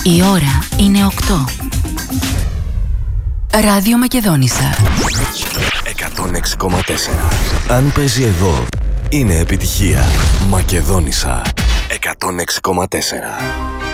Η ώρα είναι 8. Ράδιο Μακεδόνισσα 106,4. Αν παίζει εδώ, είναι επιτυχία. Μακεδόνισσα 106,4.